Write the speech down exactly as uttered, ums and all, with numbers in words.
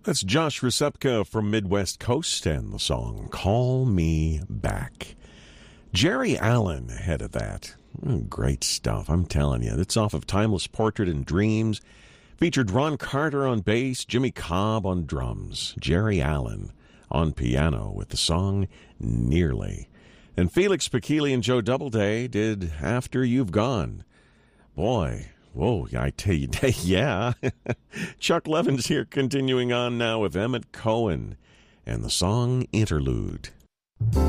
That's Josh Resepka from Midwest Coast and the song Call Me Back. Jerry Allen ahead of that. Mm, great stuff, I'm telling you. It's off of Timeless Portrait and Dreams. Featured Ron Carter on bass, Jimmy Cobb on drums, Jerry Allen on piano with the song Nearly. And Felix Pikili and Joe Doubleday did After You've Gone. Boy, whoa, I tell you, yeah. Chuck Levin's here continuing on now with Emmett Cohen and the song Interlude.